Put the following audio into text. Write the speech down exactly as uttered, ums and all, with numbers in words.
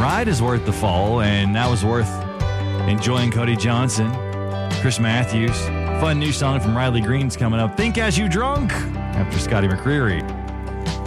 ride is worth the fall, and that was worth enjoying. Cody Johnson, Chris Matthews. Fun new song from Riley Green's coming up. Think As You Drunk after Scotty McCreery.